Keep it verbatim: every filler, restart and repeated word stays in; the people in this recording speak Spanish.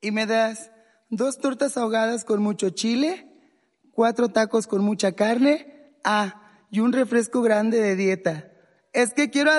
¿Y me das dos tortas ahogadas con mucho chile, cuatro tacos con mucha carne, ah, y un refresco grande de dieta? Es que quiero